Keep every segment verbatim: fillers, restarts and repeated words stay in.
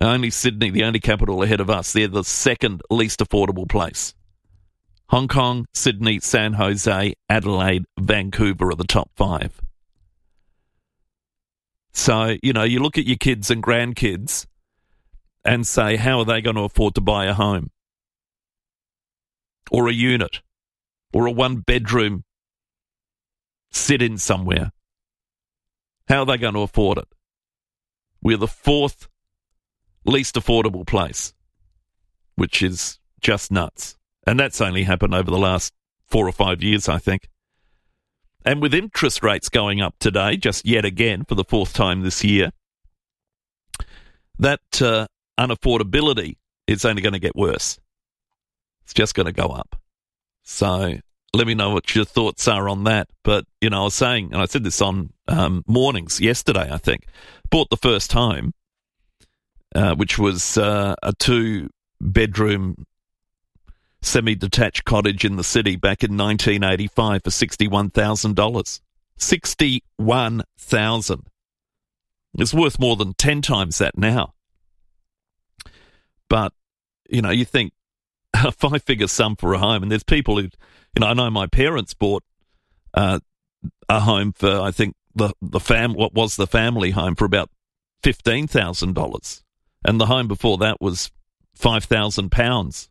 Only Sydney, the only capital ahead of us. They're the second least affordable place. Hong Kong, Sydney, San Jose, Adelaide, Vancouver are the top five. So, you know, you look at your kids and grandkids and say, how are they going to afford to buy a home? Or a unit? Or a one-bedroom sit-in somewhere? How are they going to afford it? We're the fourth least affordable place, which is just nuts. And that's only happened over the last four or five years, I think. And with interest rates going up today, just yet again for the fourth time this year, that uh, unaffordability is only going to get worse. It's just going to go up. So let me know what your thoughts are on that. But, you know, I was saying, and I said this on um, mornings yesterday, I think, bought the first home, uh, which was uh, a two-bedroom semi-detached cottage in the city back in nineteen eighty-five for sixty-one thousand dollars. sixty-one thousand dollars. It's worth more than ten times that now. But, you know, you think a five-figure sum for a home, and there's people who, you know, I know my parents bought uh, a home for, I think, the, the fam what was the family home for about fifteen thousand dollars. And the home before that was five thousand pounds.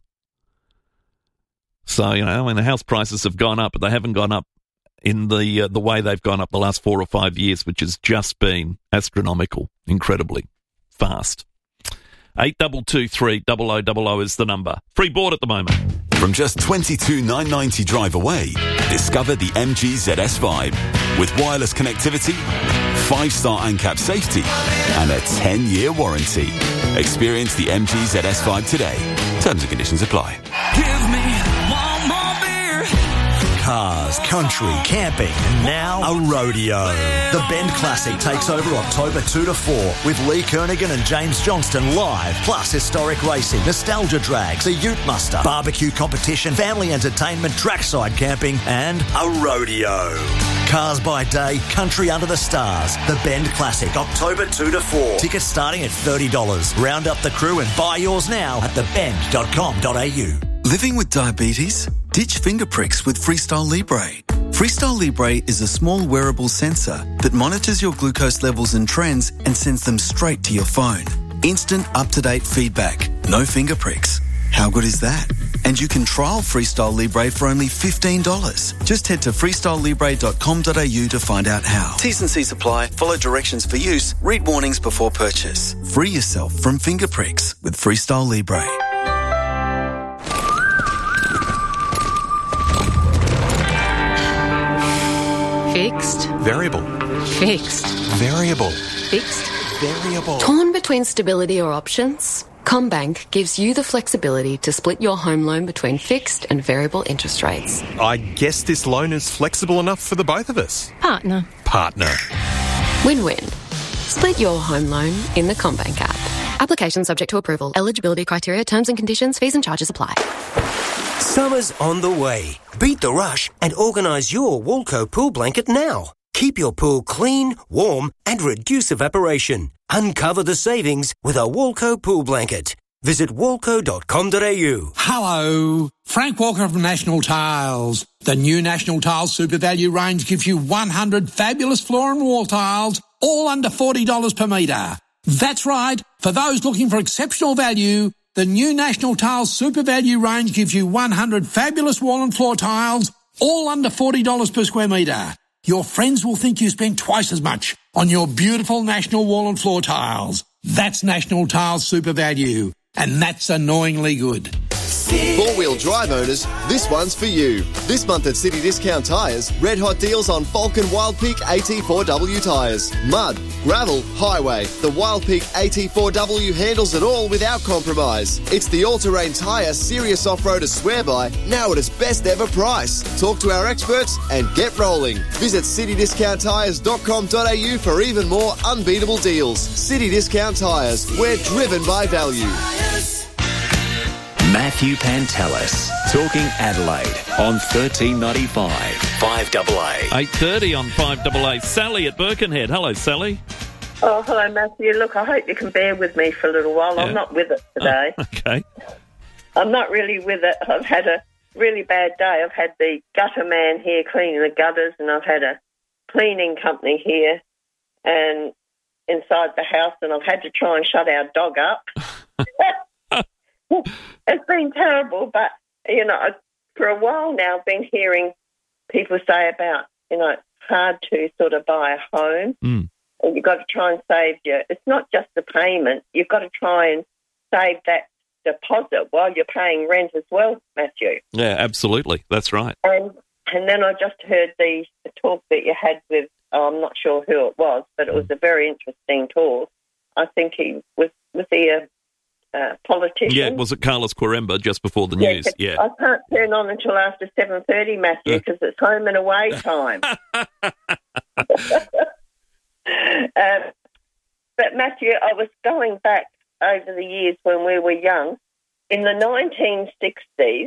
So, you know, I mean, the house prices have gone up, but they haven't gone up in the uh, the way they've gone up the last four or five years, which has just been astronomical, incredibly fast. eight two two three, zero zero zero zero is the number. Free board at the moment. From just twenty-two thousand nine hundred ninety drive away, discover the M G Z S five. With wireless connectivity, five-star ANCAP safety, and a ten-year warranty. Experience the M G Z S five today. Terms and conditions apply. Give me one more beer. Cars, country, camping, and now a rodeo. The Bend Classic takes over October second to fourth with Lee Kernaghan and James Johnston live, plus historic racing, nostalgia drags, a ute muster, barbecue competition, family entertainment, trackside camping, and a rodeo. Cars by day, country under the stars. The Bend Classic, October second to fourth. Tickets starting at thirty dollars. Round up the crew and buy yours now at the bend dot com dot a u. Living with diabetes? Ditch finger pricks with Freestyle Libre. Freestyle Libre is a small wearable sensor that monitors your glucose levels and trends and sends them straight to your phone. Instant, up-to-date feedback. No finger pricks. How good is that? And you can trial Freestyle Libre for only fifteen dollars. Just head to freestyle libre dot com dot a u to find out how. T's and C's apply. Follow directions for use. Read warnings before purchase. Free yourself from finger pricks with Freestyle Libre. Fixed. Variable. Fixed. Variable. Fixed. Variable. Torn between stability or options? CommBank gives you the flexibility to split your home loan between fixed and variable interest rates. I guess this loan is flexible enough for the both of us. Partner. Partner. Win-win. Split your home loan in the CommBank app. Application subject to approval. Eligibility criteria, terms and conditions, fees and charges apply. Summer's on the way. Beat the rush and organise your Walco pool blanket now. Keep your pool clean, warm and reduce evaporation. Uncover the savings with a Walco pool blanket. Visit walco dot com dot a u. Hello, Frank Walker from National Tiles. The new National Tiles Super Value range gives you one hundred fabulous floor and wall tiles, all under forty dollars per metre. That's right, for those looking for exceptional value, the new National Tiles Super Value range gives you one hundred fabulous wall and floor tiles, all under forty dollars per square metre. Your friends will think you spent twice as much on your beautiful National wall and floor tiles. That's National Tiles Super Value, and that's annoyingly good. Four-wheel drive owners, this one's for you. This month at City Discount Tyres, red hot deals on Falcon Wild Peak A T four W tyres. Mud, gravel, highway. The Wild Peak A T four W handles it all without compromise. It's the all-terrain tyre serious off-roaders swear by, now at its best ever price. Talk to our experts and get rolling. Visit city discount tyres dot com dot a u for even more unbeatable deals. City Discount Tyres, we're driven by value. Matthew Pantelis, talking Adelaide on thirteen ninety-five, five A A. eight thirty on five A A. Sally at Birkenhead. Hello, Sally. Oh, hello, Matthew. Look, I hope you can bear with me for a little while. Yeah. I'm not with it today. Oh, okay. I'm not really with it. I've had a really bad day. I've had the gutter man here cleaning the gutters, and I've had a cleaning company here and inside the house, and I've had to try and shut our dog up. It's been terrible, but, you know, for a while now I've been hearing people say about, you know, it's hard to sort of buy a home. Mm. And you've got to try and save your... It's not just the payment. You've got to try and save that deposit while you're paying rent as well, Matthew. Yeah, absolutely. That's right. And and then I just heard the, the talk that you had with, oh, I'm not sure who it was, but it was a very interesting talk. I think he was, was he a uh, politician? Yeah, was it Carlos Quiremba just before the news? Yeah. I can't turn on until after seven thirty, Matthew, because it's home and away time. um, but, Matthew, I was going back over the years when we were young. In the nineteen sixties,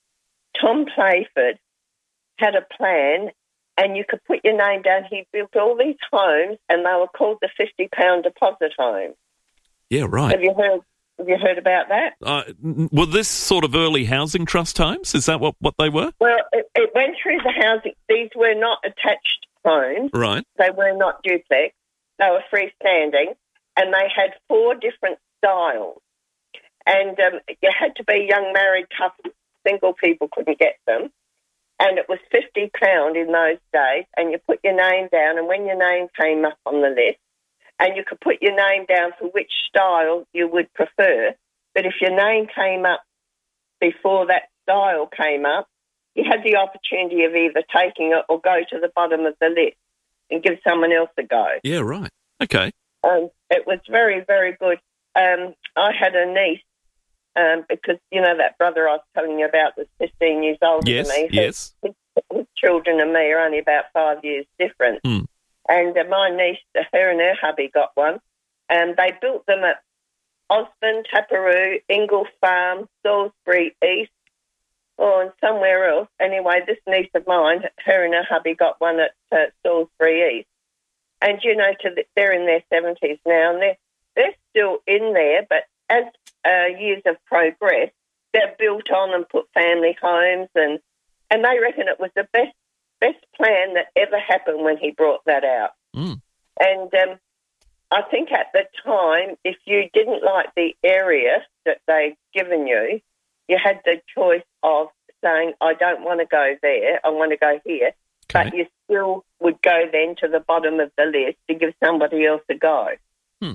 Tom Playford had a plan, and you could put your name down. He built all these homes, and they were called the fifty pound deposit homes. Yeah, right. Have you heard Have you heard about that? Uh, were this sort of early housing trust homes? Is that what, what they were? Well, it, it went through the housing. These were not attached homes. Right. They were not duplex. They were freestanding, and they had four different styles. And um, you had to be young married couple. Single people couldn't get them. And it was fifty pounds in those days, and you put your name down, and when your name came up on the list, and you could put your name down for which style you would prefer, but if your name came up before that style came up, you had the opportunity of either taking it or go to the bottom of the list and give someone else a go. Yeah, right. Okay. Um, it was very, very good. Um, I had a niece, um, because, you know, that brother I was telling you about was fifteen years older Yes, than me. yes. His, his children and me are only about five years different. Mm. And uh, my niece, her and her hubby got one, and they built them at Osborne, Taparoo, Ingle Farm, Salisbury East, or and somewhere else. Anyway, this niece of mine, her and her hubby got one at uh, Salisbury East. And, you know, to the, they're in their seventies now, and they're, they're still in there, but as uh, years have progressed, they're built on and put family homes, and, and they reckon it was the best best plan that ever happened when he brought that out. Mm. And um, I think at the time, if you didn't like the area that they'd given you, you had the choice of saying, I don't want to go there, I want to go here. Okay. But you still would go then to the bottom of the list to give somebody else a go. Hmm.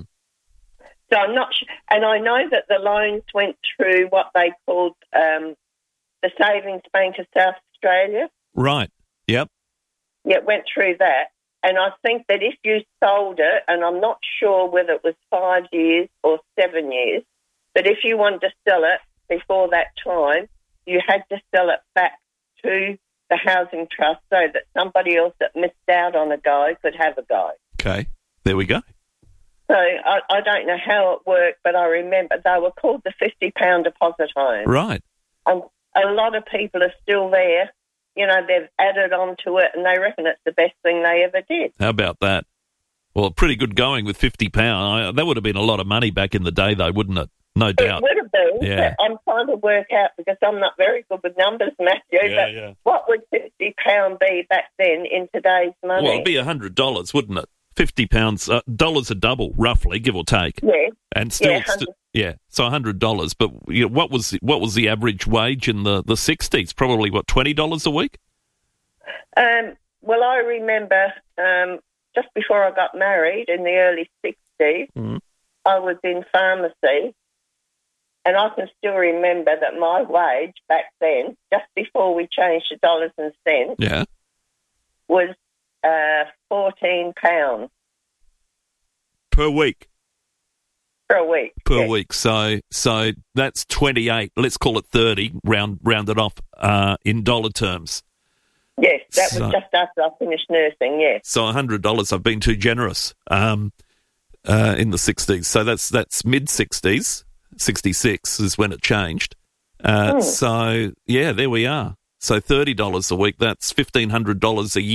So I'm not sure. And I know that the loans went through what they called um, the Savings Bank of South Australia. Right. Yep. Yeah, it went through that. And I think that if you sold it, and I'm not sure whether it was five years or seven years, but if you wanted to sell it before that time, you had to sell it back to the housing trust so that somebody else that missed out on a go could have a go. Okay. There we go. So I, I don't know how it worked, but I remember they were called the fifty pound deposit home. Right. And a lot of people are still there. You know, they've added on to it, and they reckon it's the best thing they ever did. How about that? Well, pretty good going with fifty pounds. That would have been a lot of money back in the day, though, wouldn't it? No doubt. It would have been. Yeah. But I'm trying to work out, because I'm not very good with numbers, Matthew, Yeah, but yeah. what would fifty pounds be back then in today's money? Well, it'd be one hundred dollars, wouldn't it? fifty pounds, uh, dollars a double, roughly, give or take. Yeah. And still, Yeah, st- yeah, so one hundred dollars. But you know, what was what was the average wage in the, the sixties? Probably, what, twenty dollars a week? Um, well, I remember um, just before I got married in the early sixties, Mm. I was in pharmacy, and I can still remember that my wage back then, just before we changed to dollars and cents, Yeah. was uh, fourteen pounds Per week. for a week. Per yes. week. So so that's twenty-eight, let's call it thirty, round rounded off uh, in dollar terms. Yes, that So- was just after I finished nursing, yes. So one hundred dollars, I've been too generous um, uh, in the sixties. So that's that's mid-sixties, sixty-six is when it changed. Uh, Hmm. So, yeah, there we are. So thirty dollars a week, that's fifteen hundred dollars a year.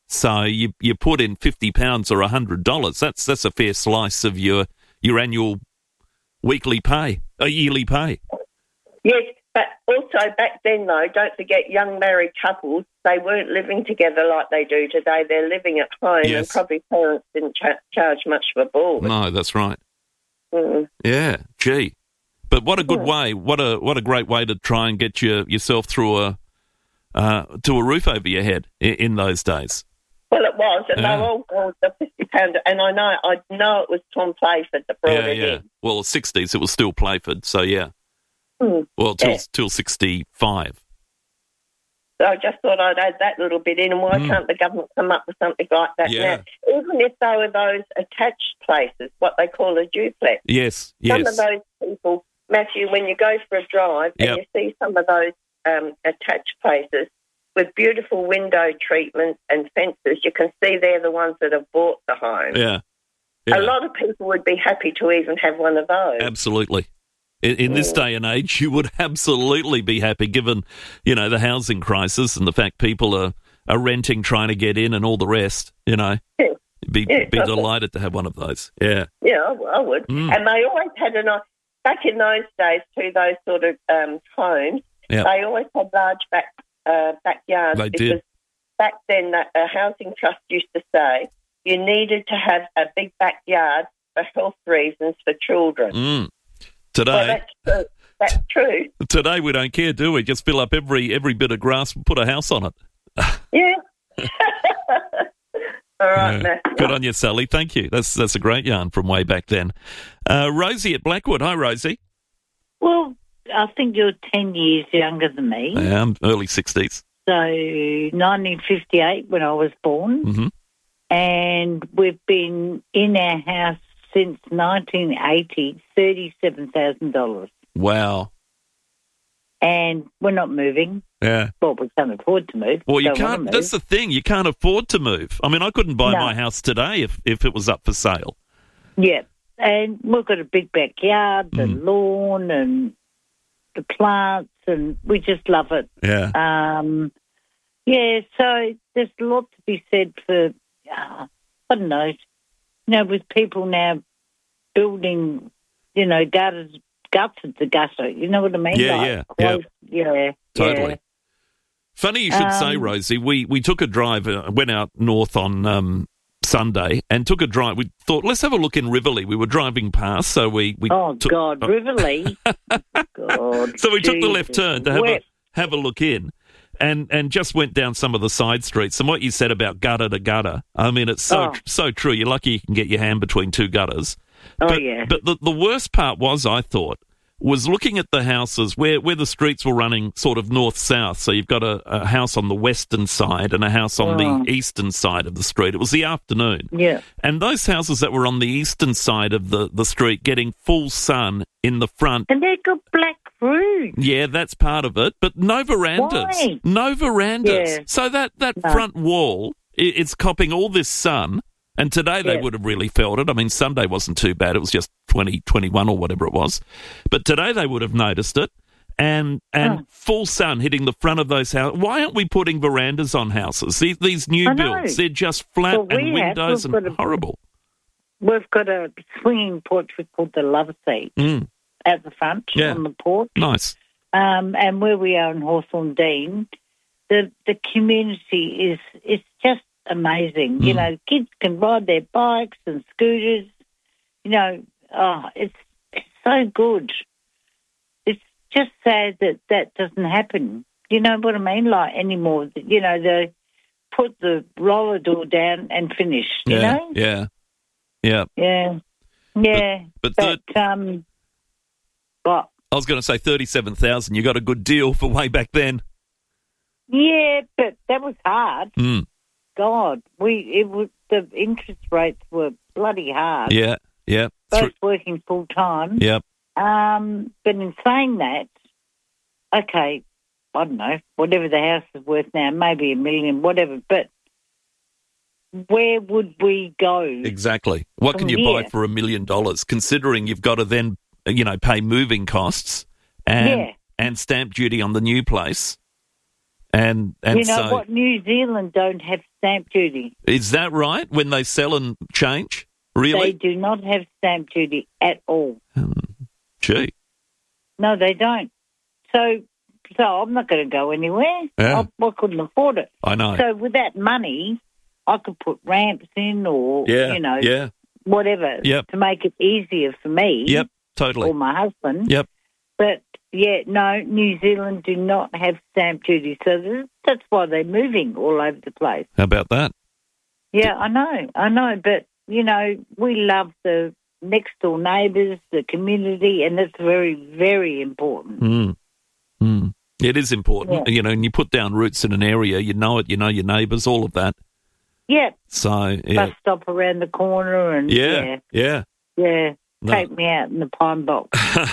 So you you put in fifty pounds or one hundred dollars. That's that's a fair slice of your your annual weekly pay, a yearly pay. Yes, but also back then, though, don't forget young married couples, they weren't living together like they do today. They're living at home, Yes. and probably parents didn't cha- charge much for board. No, that's right. Mm. Yeah, gee. But what a good Mm. way, what a what a great way to try and get your, yourself through a uh, to a roof over your head in, in those days. Well, it was, and Yeah. they were all called the fifty pounder, and I know, I know it was Tom Playford that brought Yeah, it yeah. in. Well, sixties, it was still Playford, so yeah. Mm. Well, till Yeah. till sixty-five. So I just thought I'd add that little bit in, and why Mm. can't the government come up with something like that Yeah. now? Even if they were those attached places, what they call a duplex. Yes, Some yes. of those people, Matthew, when you go for a drive Yep. and you see some of those um, attached places with beautiful window treatments and fences, you can see they're the ones that have bought the home. Yeah. yeah. A lot of people would be happy to even have one of those. Absolutely. In, in this day and age, you would absolutely be happy, given, you know, the housing crisis and the fact people are, are renting, trying to get in, and all the rest. You know, Yeah. be Yeah, be I- delighted to have one of those. Yeah, Yeah, I, I would. Mm. And they always had a nice, back in those days too, those sort of um, homes, Yep. they always had large back uh, backyards. They because did. back then, the a housing trust used to say you needed to have a big backyard for health reasons for children. Mm. Well, Today, that's true. That's true. today we don't care, do we? Just fill up every every bit of grass and put a house on it. Yeah. All right, Yeah. Matthew. Good on you, Sally. Thank you. That's that's a great yarn from way back then. Uh, Rosie at Blackwood. Hi, Rosie. Well, I think you're ten years younger than me. Yeah, I'm early sixties. So nineteen fifty-eight when I was born. Mm-hmm. And we've been in our house since nineteen eighty, thirty-seven thousand dollars. Wow. And we're not moving. Yeah. Well, we can't afford to move. Well, you Don't wanna can't. move. That's the thing. You can't afford to move. I mean, I couldn't buy No. my house today if, if it was up for sale. Yeah. And we've got a big backyard, the Mm. lawn and the plants, and we just love it. Yeah. Um, yeah, so there's a lot to be said for, uh, I don't know, you know, with people now building, you know, gutters, gutted the gutter, you know what I mean? Yeah, Like, yeah, close- yeah. Totally. yeah. Funny you should say, Um, Rosie. We we took a drive, uh, went out north on um, Sunday and took a drive. We thought, let's have a look in Riverley. We were driving past, so we... we Oh, took, God, Riverley. God, So we took the left Jesus, turn to have a, wet. have a look in and, and just went down some of the side streets. And what you said about gutter to gutter, I mean, it's so Oh. so true. You're lucky you can get your hand between two gutters. Oh, but, yeah. But the, the worst part was, I thought, was looking at the houses where, where the streets were running sort of north-south. So you've got a, a house on the western side and a house on Oh. the eastern side of the street. It was the afternoon. Yeah. And those houses that were on the eastern side of the, the street getting full sun in the front. And they've got black roofs. Yeah, that's part of it. But no verandas. Why? No verandas. Yeah. So that, that No. front wall, it, it's copping all this sun. And today they Yeah. would have really felt it. I mean, Sunday wasn't too bad. It was just twenty, twenty-one or whatever it was. But today they would have noticed it. And and Oh. full sun hitting the front of those houses. Why aren't we putting verandas on houses? These, these new I know. builds, they're just flat Well, we and have. windows We've and got a- horrible. We've got a swinging porch we call the love seat Mm, at the front Yeah. on the porch. nice. Um, and where we are in Hawthorne Dean, the the community is it's just amazing. You Mm. know, kids can ride their bikes and scooters. You know, oh, it's it's so good. It's just sad that that doesn't happen. You know what I mean? Like anymore. You know, they put the roller door down and finish. You Yeah, know? yeah, yeah. Yeah, yeah. But But, the- um, what? I was going to say thirty-seven thousand. You got a good deal for way back then. Yeah, but that was hard. Mm, God, we it was the interest rates were bloody hard. yeah, yeah. both Through- working full time. Yep. Um, but in saying that, okay, I don't know, whatever the house is worth now, maybe a million, whatever. But where would we go? Exactly. What can From you buy here. for a million dollars, considering you've got to then, you know, pay moving costs and Yeah. and stamp duty on the new place, and and you know so what? New Zealand don't have stamp duty. Is that right? When they sell and change? Really? They do not have stamp duty at all. Um, gee. No, they don't. So, so I'm not going to go anywhere. Yeah. I, I couldn't afford it. I know. So with that money, I could put ramps in or, Yeah, you know, yeah. whatever Yep. to make it easier for me. Yep, totally. Or my husband. Yep. But, yeah, no, New Zealand do not have stamp duty. So this, that's why they're moving all over the place. How about that? Yeah, I know, I know. But, you know, we love the next-door neighbours, the community, and that's very, very important. Mm. Mm. It is important. Yeah. You know, and you put down roots in an area, you know it, you know your neighbours, all of that. Yeah. So, yeah. Bus stop around the corner and, Yeah, yeah. yeah. Yeah. No. Take me out in the pine box.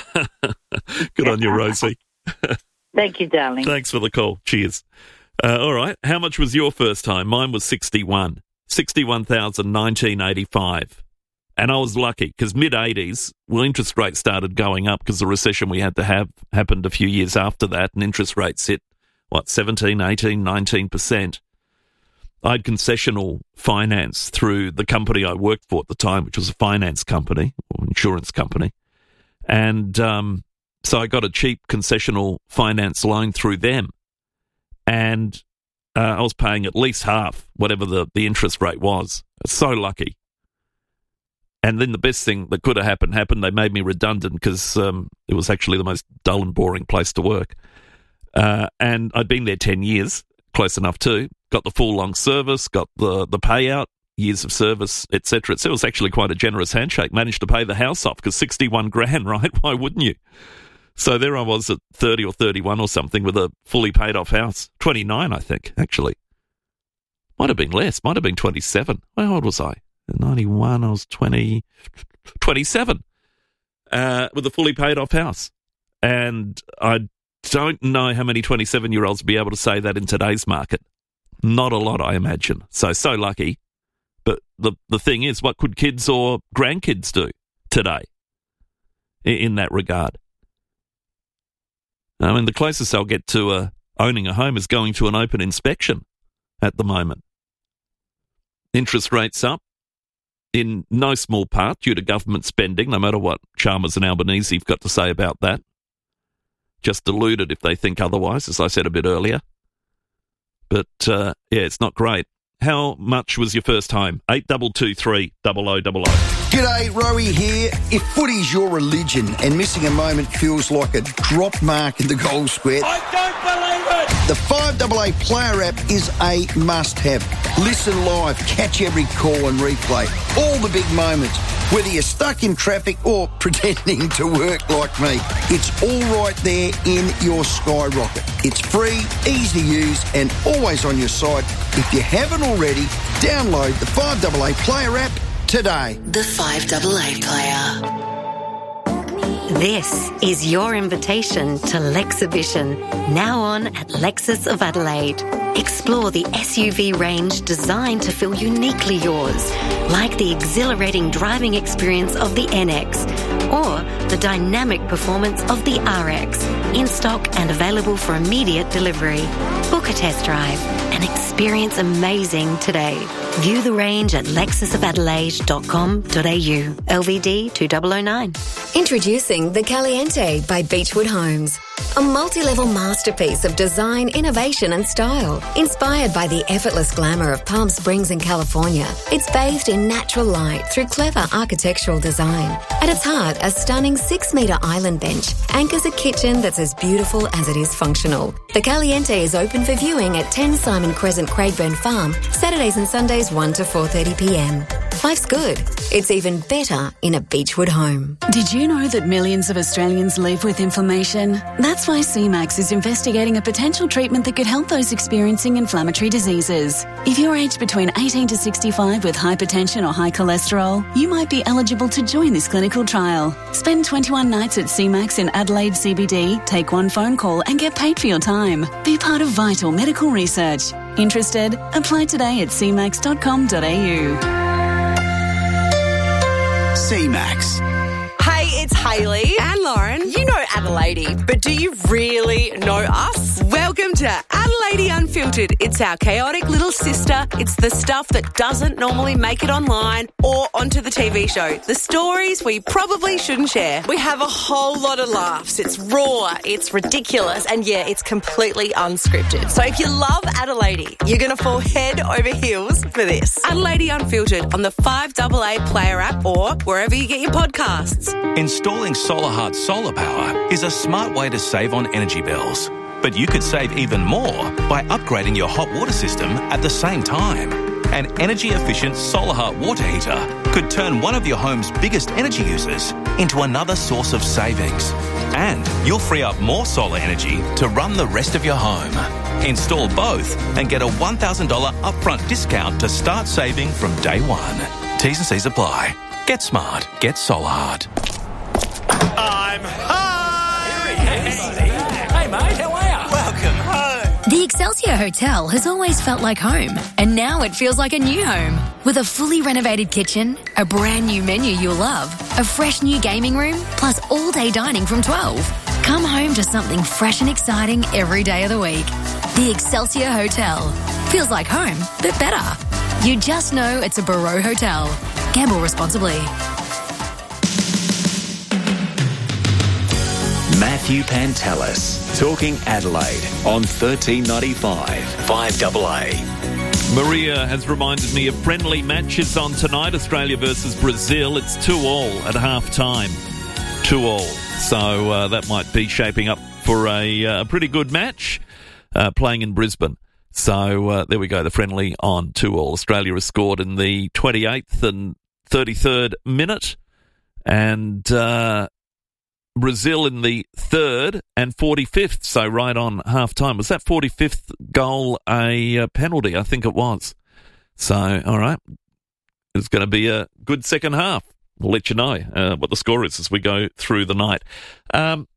Good on you, Rosie. Thank you, darling. Thanks for the call. Cheers. Uh, all right. How much was your first time? Mine was sixty-one. sixty-one thousand nineteen eighty-five. And I was lucky because mid-eighties, well, interest rates started going up because the recession we had to have happened a few years after that, and interest rates hit, what, seventeen, eighteen, nineteen percent. I had concessional finance through the company I worked for at the time, which was a finance company or insurance company. And um, so I got a cheap concessional finance loan through them. And uh, I was paying at least half whatever the, the interest rate was. So lucky. And then the best thing that could have happened happened. They made me redundant because um, it was actually the most dull and boring place to work. Uh, and I'd been there ten years, close enough too. Got the full long service, got the, the payout, years of service, et cetera. So it was actually quite a generous handshake. Managed to pay the house off because sixty-one grand, right? Why wouldn't you? So there I was at thirty or thirty-one or something with a fully paid off house. twenty-nine, I think, actually. Might have been less. Might have been twenty-seven. How old was I? ninety-one, I was twenty, twenty-seven uh, with a fully paid off house. And I don't know how many twenty-seven-year-olds would be able to say that in today's market. Not a lot, I imagine. So, so lucky. But the, the thing is, what could kids or grandkids do today in, in that regard? I mean, the closest I'll get to uh, owning a home is going to an open inspection at the moment. Interest rates up, in no small part due to government spending, no matter what Chalmers and Albanese have got to say about that. Just deluded if they think otherwise, as I said a bit earlier. But, uh, yeah, it's not great. How much was your first home? eight two two three, double oh double oh. G'day, Rowie here. If footy's your religion and missing a moment feels like a drop mark in the goal square, I don't believe it! The five A A Player app is a must-have. Listen live, catch every call and replay. All the big moments, whether you're stuck in traffic or pretending to work like me. It's all right there in your Skyrocket. It's free, easy to use and always on your side. If you haven't already, download the five A A Player app today. The five A A Player. This is your invitation to Lexibition, now on at Lexus of Adelaide. Explore the S U V range designed to feel uniquely yours, like the exhilarating driving experience of the N X or the dynamic performance of the R X, in stock and available for immediate delivery. Book a test drive and experience amazing today. View the range at lexus of adelaide dot com dot a u. L V D two thousand nine. Introducing the Caliente by Beechwood Homes. A multi-level masterpiece of design, innovation and style. Inspired by the effortless glamour of Palm Springs in California, it's bathed in natural light through clever architectural design. At its heart, a stunning six-metre island bench anchors a kitchen that's as beautiful as it is functional. The Caliente is open for viewing at ten Simon Crescent, Craigburn Farm, Saturdays and Sundays one to four thirty p m. Life's good. It's even better in a Beechwood home. Did you know that millions of Australians live with inflammation? That's why C MAX is investigating a potential treatment that could help those experiencing inflammatory diseases. If you're aged between eighteen to sixty-five with hypertension or high cholesterol, you might be eligible to join this clinical trial. Spend twenty-one nights at C MAX in Adelaide C B D, take one phone call and get paid for your time. Be part of vital medical research. Interested? Apply today at c max dot com dot a u. C MAX. Hey, it's Hayley and Lauren. You know Adelaide, but do you really know us? Welcome to Adelaide Lady Unfiltered. It's our chaotic little sister. It's the stuff that doesn't normally make it online or onto the T V show. The stories we probably shouldn't share. We have a whole lot of laughs. It's raw, it's ridiculous, and yeah, it's completely unscripted. So if you love Adelaide, you're going to fall head over heels for this. Adelaide Unfiltered on the five A A Player app or wherever you get your podcasts. Installing SolarHeart solar power is a smart way to save on energy bills. But you could save even more by upgrading your hot water system at the same time. An energy-efficient SolarHeart water heater could turn one of your home's biggest energy users into another source of savings. And you'll free up more solar energy to run the rest of your home. Install both and get a one thousand dollars upfront discount to start saving from day one. T's and C's apply. Get smart. Get SolarHeart. I'm home! Hey, mate, how are you? Welcome home. The Excelsior Hotel has always felt like home, and now it feels like a new home. With a fully renovated kitchen, a brand new menu you'll love, a fresh new gaming room, plus all-day dining from twelve. Come home to something fresh and exciting every day of the week. The Excelsior Hotel. Feels like home, but better. You just know it's a Barreau Hotel. Gamble responsibly. Matthew Pantelis, Talking Adelaide on thirteen ninety-five, five A A. Maria has reminded me of friendly matches on tonight. Australia versus Brazil. It's two all at half time. Two all. So uh, that might be shaping up for a uh, pretty good match uh, playing in Brisbane. So uh, there we go, the friendly on two all. Australia has scored in the twenty-eighth and thirty-third minute. And uh, Brazil in the third and forty-fifth, so right on half-time. Was that forty-fifth goal a uh, penalty? I think it was. So, all right, it's going to be a good second half. We'll let you know uh, what the score is as we go through the night. Um,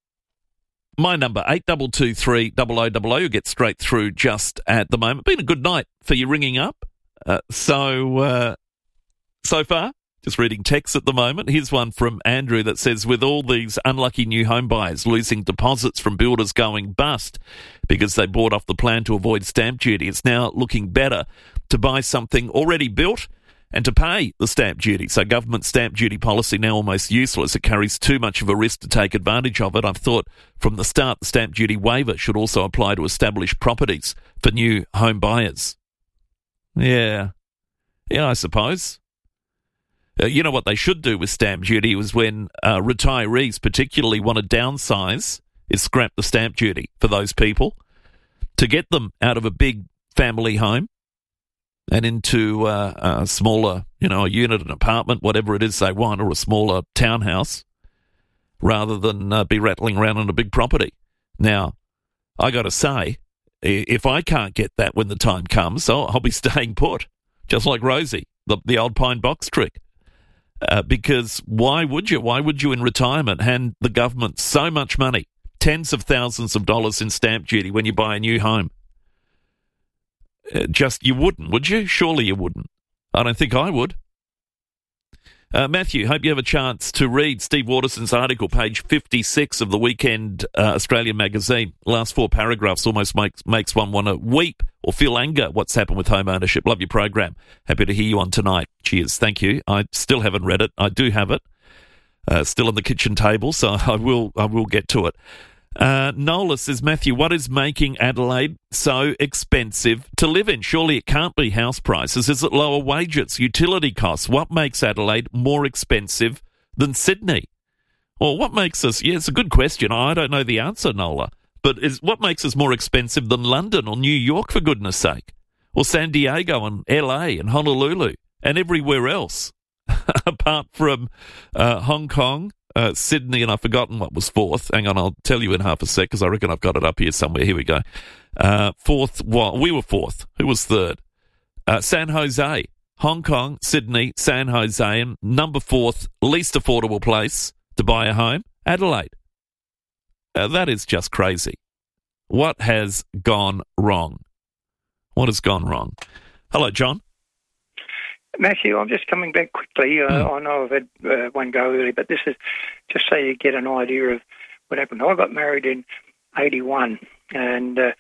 my number, eight two two three, double oh double oh, you get straight through just at the moment. Been a good night for you ringing up. Uh, so, uh, so far, just reading texts at the moment. Here's one from Andrew that says, with all these unlucky new home buyers losing deposits from builders going bust because they bought off the plan to avoid stamp duty, it's now looking better to buy something already built and to pay the stamp duty. So government stamp duty policy now almost useless. It carries too much of a risk to take advantage of it. I've thought from the start the stamp duty waiver should also apply to established properties for new home buyers. Yeah. Yeah, I suppose. Uh, you know what they should do with stamp duty was when uh, retirees particularly want to downsize is scrap the stamp duty for those people to get them out of a big family home and into uh, a smaller, you know, a unit, an apartment, whatever it is they want, or a smaller townhouse, rather than uh, be rattling around on a big property. Now, I got to say, if I can't get that when the time comes, I'll, I'll be staying put, just like Rosie, the, the old pine box trick. Uh, because why would you? Why would you in retirement hand the government so much money, tens of thousands of dollars in stamp duty when you buy a new home? Uh, just, you wouldn't, would you? Surely you wouldn't. I don't think I would. Uh, Matthew, hope you have a chance to read Steve Waterson's article, page fifty-six of the Weekend uh, Australian magazine. Last four paragraphs almost makes makes one want to weep or feel anger what's happened with home ownership. Love your program. Happy to hear you on tonight. Cheers. Thank you. I still haven't read it. I do have it. Uh, still on the kitchen table, so I will I will get to it. Uh, Nola says, Matthew, what is making Adelaide so expensive to live in? Surely it can't be house prices. Is it lower wages, utility costs? What makes Adelaide more expensive than Sydney? Well, what makes us... Yeah, it's a good question. I don't know the answer, Nola. But is what makes us more expensive than London or New York, for goodness sake? Or San Diego and L A and Honolulu and everywhere else, apart from uh, Hong Kong, Uh, Sydney, and I've forgotten what was fourth. Hang on, I'll tell you in half a sec because I reckon I've got it up here somewhere. Here we go. Uh, fourth, well, we were fourth. Who was third? Uh, San Jose, Hong Kong, Sydney, San Jose, and number fourth, least affordable place to buy a home, Adelaide. Uh, that is just crazy. What has gone wrong? What has gone wrong? Hello, John. Matthew, I'm just coming back quickly. Uh, mm. I know I've had uh, one go early, but this is just so you get an idea of what happened. I got married in eighty-one, and uh,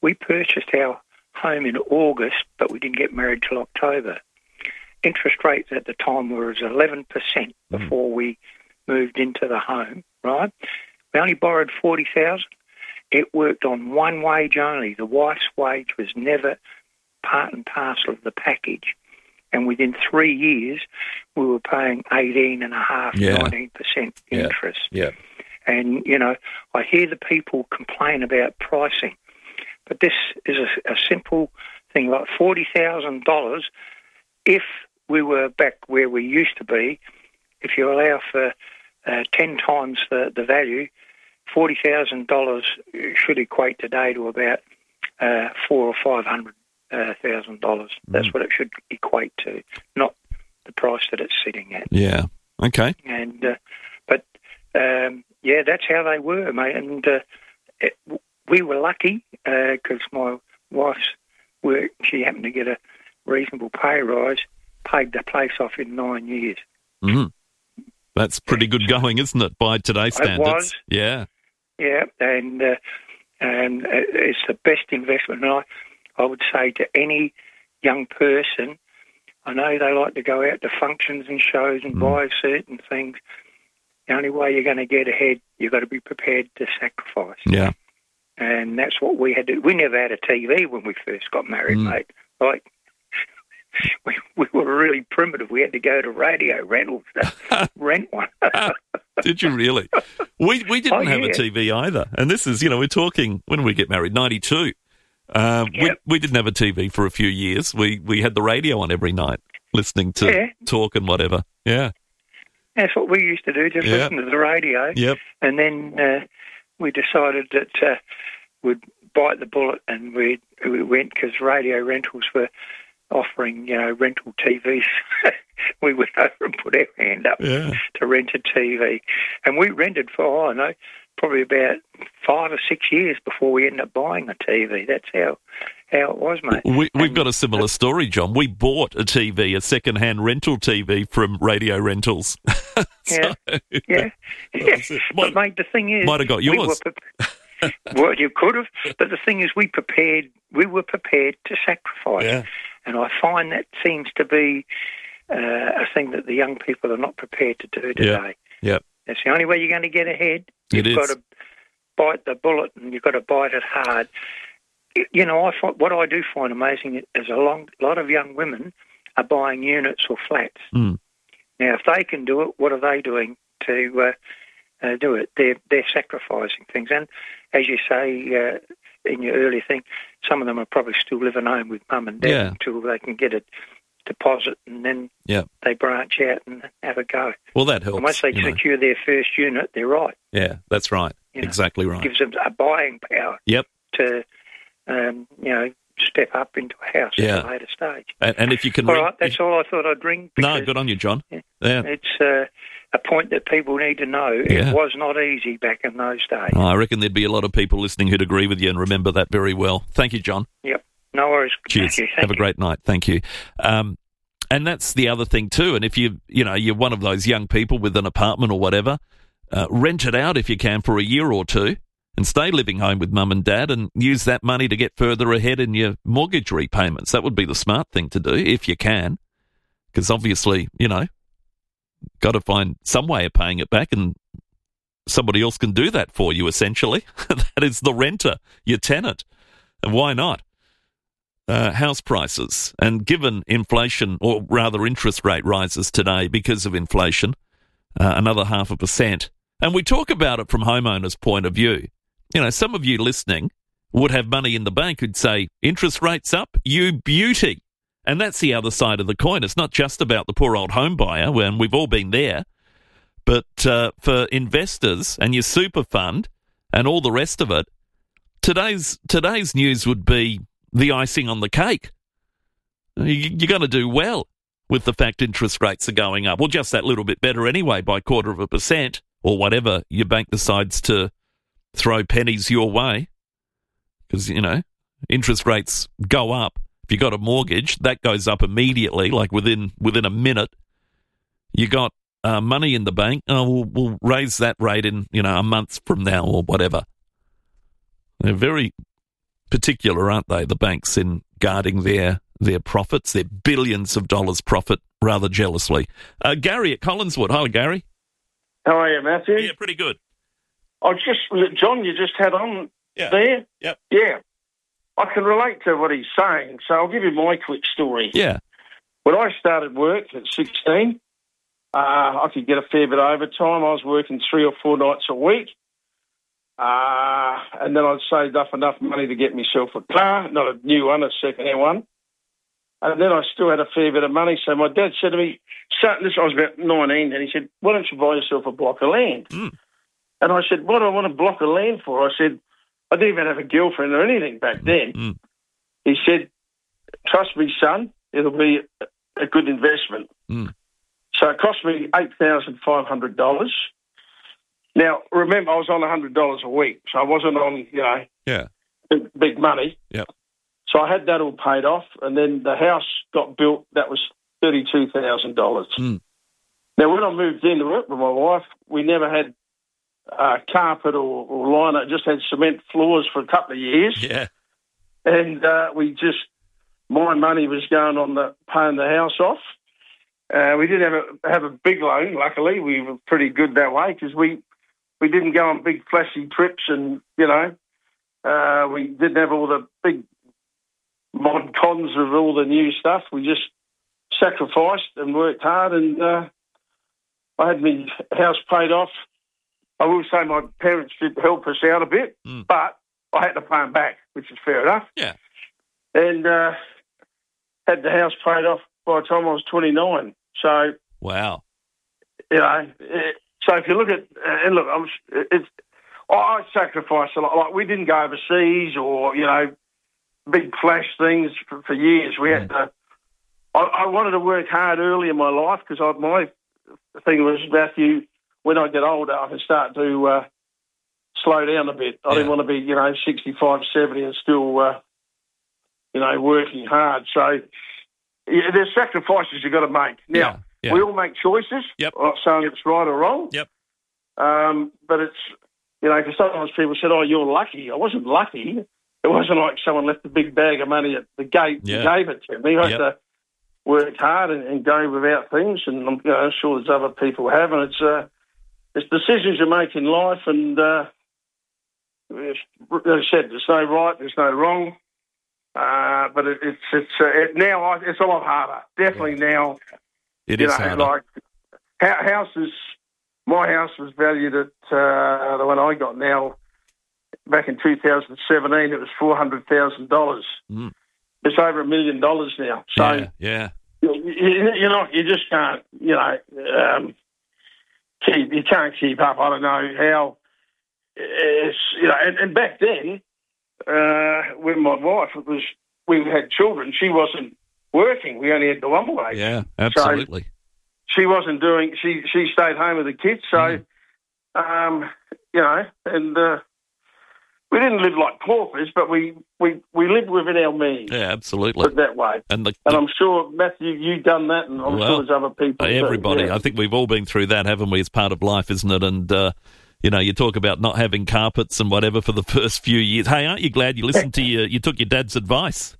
we purchased our home in August, but we didn't get married till October. Interest rates at the time were as eleven percent before mm. we moved into the home, right? We only borrowed forty thousand dollars. It worked on one wage only. The wife's wage was never part and parcel of the package. And within three years, we were paying eighteen and a half, yeah. nineteen percent interest. Yeah. yeah. And, you know, I hear the people complain about pricing, but this is a, a simple thing, like forty thousand dollars. If we were back where we used to be, if you allow for uh, ten times the, the value, forty thousand dollars should equate today to about uh, four or five hundred uh, thousand dollars. That's Mm. what it should equate to, not the price that it's sitting at. Yeah. Okay. And uh, but um, yeah, that's how they were, mate. And uh, it, we were lucky because uh, my wife's work, she happened to get a reasonable pay rise, paid the place off in nine years. Mm. That's pretty good going, isn't it, by today's standards? It was. Yeah. Yeah, and uh, and it's the best investment. And I, I would say to any young person, I know they like to go out to functions and shows and mm. buy certain things. The only way you're going to get ahead, you've got to be prepared to sacrifice. Yeah. And that's what we had to. We never had a T V when we first got married, mm. mate. Like, we, we were really primitive. We had to go to radio rentals to rent one. Did you really? We we didn't Oh, have yeah. a T V either. And this is, you know, we're talking, when did we get married? ninety-two. Um, Yep. we, we didn't have a T V for a few years. We we had the radio on every night, listening to Yeah. talk and whatever. Yeah. That's what we used to do, just Yeah. listen to the radio. Yep. And then uh, we decided that uh, we'd bite the bullet, and we we went because radio rentals were offering, you know, rental T Vs. We went over and put our hand up Yeah. to rent a T V. And we rented for, oh, I know, probably about five or six years before we ended up buying a T V. That's how how it was, mate. We, we've got a similar story, John. We bought a T V, a second-hand rental T V from radio rentals. Yeah, yeah. yeah. But, mate, the thing is... Might have got we yours. were pre- well, you could have, but the thing is we prepared, we were prepared to sacrifice. Yeah. And I find that seems to be uh, a thing that the young people are not prepared to do today. Yeah. That's the only way you're going to get ahead. It You've is. got to bite the bullet, and you've got to bite it hard. Y- You know, I find, what I do find amazing is a long, lot of young women are buying units or flats. Mm. Now, if they can do it, what are they doing to uh, uh, do it? They're they're sacrificing things, and as you say uh, in your earlier thing, some of them are probably still living home with mum and dad Yeah. until they can get a deposit, and then Yeah. they branch out and have a go. Well, that helps. And once they you know. secure their first unit, they're right. Yeah, that's right. You know, Exactly right. Gives them a buying power Yep. to, um, you know, step up into a house Yeah. at a later stage. And, and if you can... All ring- right, that's all I thought I'd ring. No, because good on you, John. Yeah. Yeah. It's uh, a point that people need to know. Yeah. It was not easy back in those days. Oh, I reckon there'd be a lot of people listening who'd agree with you and remember that very well. Thank you, John. Yep. No worries. Cheers. Thank you. Thank Have a you. great night. Thank you. Um, and that's the other thing too. And if you, you know, you're one of those young people with an apartment or whatever, uh, rent it out if you can for a year or two and stay living home with mum and dad and use that money to get further ahead in your mortgage repayments. That would be the smart thing to do if you can, because obviously, you know, got to find some way of paying it back, and somebody else can do that for you, essentially. That is the renter, your tenant. And why not? Uh, house prices, and given inflation, or rather interest rate rises today because of inflation, uh, another half a percent. And we talk about it from homeowners' point of view. You know, some of you listening would have money in the bank who'd say, interest rates up, you beauty. And that's the other side of the coin. It's not just about the poor old home buyer, when we've all been there, but uh, for investors and your super fund and all the rest of it, today's today's news would be the icing on the cake. You- You're going to do well with the fact interest rates are going up. Well, just that little bit better anyway, by quarter of a percent or whatever your bank decides to throw pennies your way. Because, you know, interest rates go up. If you got a mortgage, that goes up immediately, like within within a minute. You got uh, money in the bank, oh, we'll, we'll raise that rate in, you know, a month from now or whatever. They're very particular, aren't they, the banks, in guarding their their profits, their billions of dollars profit, rather jealously. Uh, Gary at Collinswood. Hello, Gary. How are you, Matthew? Yeah, pretty good. I just, John, you just had on yeah. there. Yep. Yeah. I can relate to what he's saying, so I'll give you my quick story. Yeah. When I started work at sixteen, uh, I could get a fair bit of overtime. I was working three or four nights a week. Uh, and then I'd saved up enough money to get myself a car, not a new one, a second-hand one. And then I still had a fair bit of money. So my dad said to me, son, this, I was about nineteen, and he said, why don't you buy yourself a block of land? Mm. And I said, what do I want a block of land for? I said, I didn't even have a girlfriend or anything back then. Mm. He said, trust me, son, it'll be a good investment. Mm. So it cost me eight thousand five hundred dollars. Now, remember, I was on one hundred dollars a week, so I wasn't on, you know, yeah. big, big money. Yep. So I had that all paid off, and then the house got built. That was thirty-two thousand dollars. Mm. Now, when I moved into it with my wife, we never had uh, carpet or, or liner. It just had cement floors for a couple of years. Yeah. And uh, we just, my money was going on the paying the house off. Uh, we didn't have a, have a big loan, luckily. We were pretty good that way because we, we didn't go on big flashy trips and, you know, uh, we didn't have all the big mod cons of all the new stuff. We just sacrificed and worked hard, and uh, I had my house paid off. I will say my parents did help us out a bit, mm. but I had to pay them back, which is fair enough. Yeah. And uh, had the house paid off by the time I was twenty-nine. So, wow. You know, it, so if you look at, uh, and look, I'm, it's, I sacrificed a lot. Like, we didn't go overseas or, you know, big flash things for, for years. We had to, I, I wanted to work hard early in my life because my thing was, Matthew, when I get older, I can start to uh, slow down a bit. I yeah. didn't want to be, you know, sixty-five, seventy and still, uh, you know, working hard. So yeah, there's sacrifices you've got to make. Now, yeah. Yeah. we all make choices. Yep. I'm not saying it's right or wrong. Yep. Um, but it's, you know, because sometimes people said, oh, you're lucky. I wasn't lucky. It wasn't like someone left a big bag of money at the gate yeah. and gave it to me. I yep. had to work hard and, and go without things, and I'm you know, sure there's other people have. And it's uh, it's decisions you make in life, and uh, as I said, there's no right, there's no wrong. Uh, but it, it's it's uh, it, now it's a lot harder. Definitely yeah. now. It you is know, harder. Like houses, my house was valued at uh, the one I got now. Back in two thousand seventeen, it was four hundred thousand dollars. Mm. It's over a million dollars now. So yeah, yeah. You, you know, you just can't, you know, um, keep you can't keep up. I don't know how. It's you know, and, and back then, uh, when my wife it was, we had children. She wasn't working. We only had the one boy. Yeah, absolutely. So she wasn't doing. She she stayed home with the kids. So, mm. um, you know, and. Uh, We didn't live like paupers, but we, we, we lived within our means. Yeah, absolutely. Put it that way. And, the, and I'm sure, Matthew, you've done that, and I'm well, sure there's other people. Everybody. Too, yeah. I think we've all been through that, haven't we, as part of life, isn't it? And, uh, you know, you talk about not having carpets and whatever for the first few years. Hey, aren't you glad you listened to your, you took your dad's advice?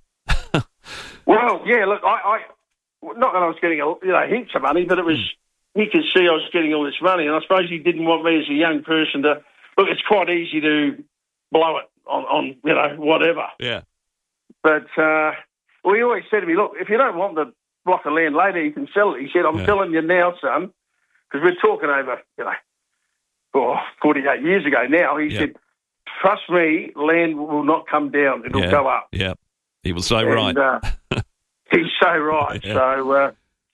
Well, yeah, look, I, I, not that I was getting, a, you know, heaps of money, but it was, mm. he could see I was getting all this money, and I suppose he didn't want me as a young person to, look, it's quite easy to blow it. On, on, you know, whatever. Yeah. But uh, well, he always said to me, look, if you don't want the block of land later, you can sell it. He said, I'm yeah. telling you now, son, because we're talking over, you know, oh, forty-eight years ago now. He yeah. said, trust me, land will not come down. It'll yeah. go up. Yeah. He was so and, right. Uh, he's so right. yeah. So, uh,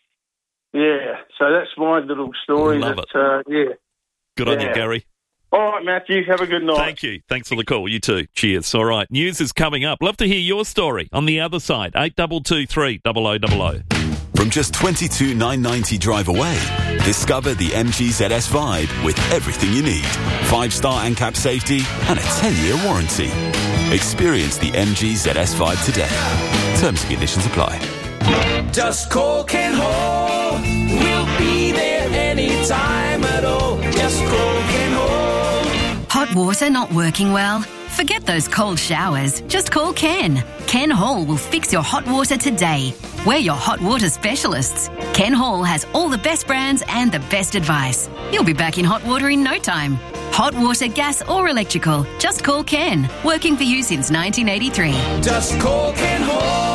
yeah. So that's my little story. Love that, it. Uh, yeah. Good yeah. on you, Gary. All right, Matthew, have a good night. Thank you. Thanks for the call. You too. Cheers. All right. News is coming up. Love to hear your story on the other side. eight two two three, double oh double oh. From just twenty-two thousand nine hundred ninety drive away, discover the M G Z S Vibe with everything you need. Five-star ANCAP safety and a ten-year warranty. Experience the M G Z S Vibe today. Terms and conditions apply. Just call Ken Hall. We'll be there anytime at all. Just call Ken Hall. Hot water not working well? Forget those cold showers. Just call Ken. Ken Hall will fix your hot water today. We're your hot water specialists. Ken Hall has all the best brands and the best advice. You'll be back in hot water in no time. Hot water, gas or electrical. Just call Ken. Working for you since nineteen eighty-three. Just call Ken Hall.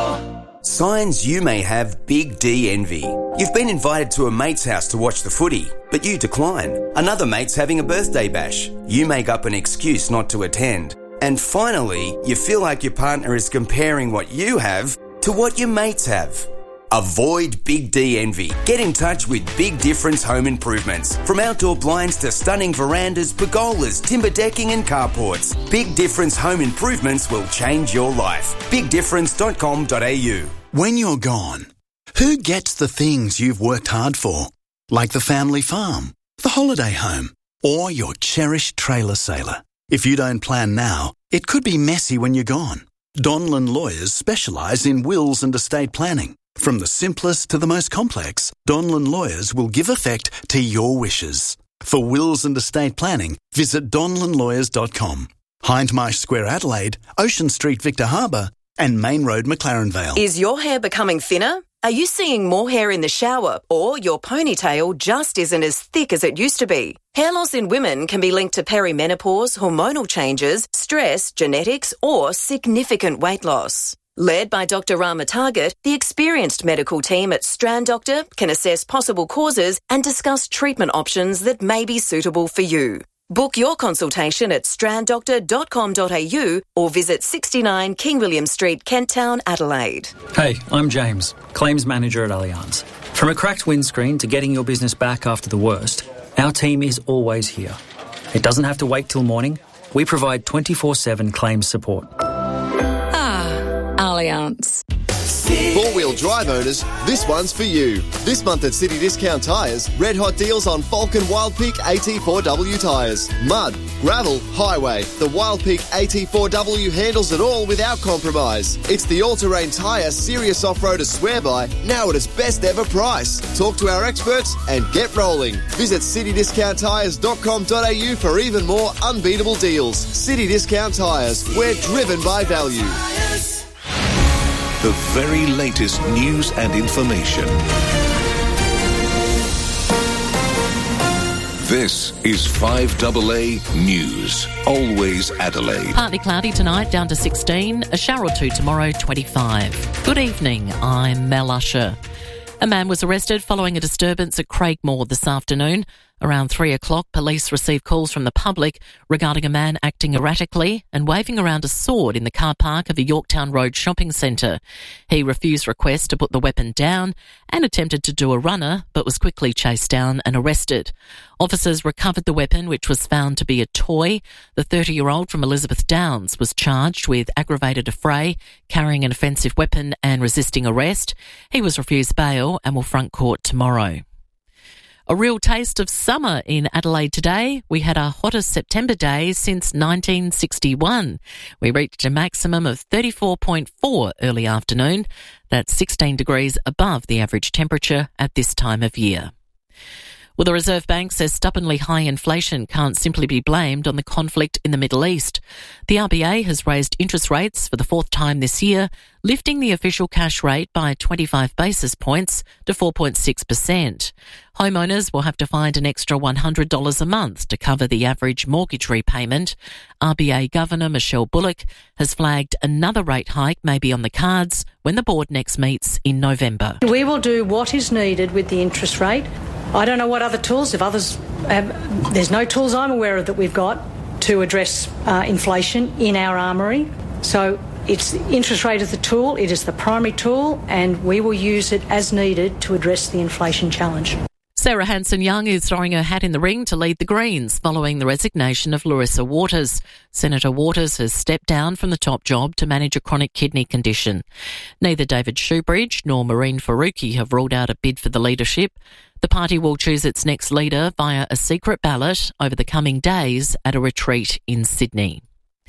Signs you may have Big D envy. You've been invited to a mate's house to watch the footy, but you decline. Another mate's having a birthday bash. You make up an excuse not to attend. And finally, you feel like your partner is comparing what you have to what your mates have. Avoid Big D envy. Get in touch with Big Difference Home Improvements. From outdoor blinds to stunning verandas, pergolas, timber decking and carports, Big Difference Home Improvements will change your life. big difference dot com dot a u. When you're gone, who gets the things you've worked hard for? Like the family farm, the holiday home, or your cherished trailer sailor. If you don't plan now, it could be messy when you're gone. Donlan Lawyers specialise in wills and estate planning. From the simplest to the most complex, Donlan Lawyers will give effect to your wishes. For wills and estate planning, visit donlan lawyers dot com. Hindmarsh Square, Adelaide, Ocean Street, Victor Harbour, and Main Road, McLaren Vale. Is your hair becoming thinner? Are you seeing more hair in the shower, or your ponytail just isn't as thick as it used to be? Hair loss in women can be linked to perimenopause, hormonal changes, stress, genetics, or significant weight loss. Led by Doctor Rama Target, the experienced medical team at Strand Doctor can assess possible causes and discuss treatment options that may be suitable for you. Book your consultation at strand doctor dot com dot a u or visit sixty-nine King William Street, Kent Town, Adelaide. Hey, I'm James, Claims Manager at Allianz. From a cracked windscreen to getting your business back after the worst, our team is always here. It doesn't have to wait till morning. We provide twenty-four seven claims support. Allianz. Four-wheel drive owners, this one's for you. This month at City Discount Tyres, red hot deals on Falcon Wild Peak A T four W tyres. Mud, gravel, highway. The Wild Peak A T four W handles it all without compromise. It's the all-terrain tyre serious off-roaders swear by, now at its best ever price. Talk to our experts and get rolling. Visit city discount tyres dot com dot a u for even more unbeatable deals. City Discount Tyres, we're driven by value. The very latest news and information. This is five A A News. Always Adelaide. Partly cloudy tonight, down to sixteen. A shower or two tomorrow, twenty-five. Good evening, I'm Mel Usher. A man was arrested following a disturbance at Craigmore this afternoon. Around three o'clock, police received calls from the public regarding a man acting erratically and waving around a sword in the car park of the Yorktown Road shopping centre. He refused requests to put the weapon down and attempted to do a runner, but was quickly chased down and arrested. Officers recovered the weapon, which was found to be a toy. The thirty-year-old from Elizabeth Downs was charged with aggravated affray, carrying an offensive weapon and resisting arrest. He was refused bail and will front court tomorrow. A real taste of summer in Adelaide today. We had our hottest September day since nineteen sixty-one. We reached a maximum of thirty-four point four early afternoon. That's sixteen degrees above the average temperature at this time of year. Well, the Reserve Bank says stubbornly high inflation can't simply be blamed on the conflict in the Middle East. The R B A has raised interest rates for the fourth time this year, lifting the official cash rate by twenty-five basis points to four point six percent. Homeowners will have to find an extra one hundred dollars a month to cover the average mortgage repayment. R B A Governor Michelle Bullock has flagged another rate hike may be on the cards when the board next meets in November. We will do what is needed with the interest rate. I don't know what other tools, if others have, there's no tools I'm aware of that we've got to address uh, inflation in our armoury. So it's the interest rate is the tool, it is the primary tool, and we will use it as needed to address the inflation challenge. Sarah Hanson-Young is throwing her hat in the ring to lead the Greens following the resignation of Larissa Waters. Senator Waters has stepped down from the top job to manage a chronic kidney condition. Neither David Shoebridge nor Maureen Faruqi have ruled out a bid for the leadership. The party will choose its next leader via a secret ballot over the coming days at a retreat in Sydney.